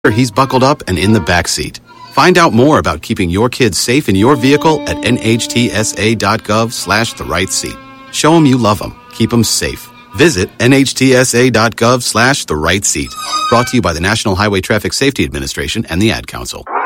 he's buckled up and in the back seat. Find out more about keeping your kids safe in your vehicle at nhtsa.gov/the-right-seat. Show them you love them. Keep them safe. Visit nhtsa.gov/the-right-seat. Brought to you by the National Highway Traffic Safety Administration and the Ad Council.